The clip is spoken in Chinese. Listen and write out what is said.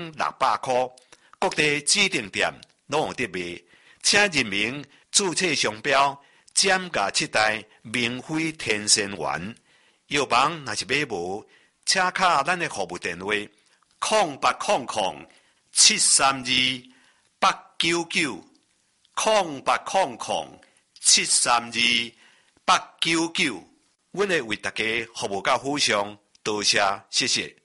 600块，各地指定店拢有得卖，请人民注册商标，减价7代免费天然丸。药房若是买无，请卡咱的服务电话0800-732-899，0800-732-899，阮会为大家服务到府上，多谢谢谢。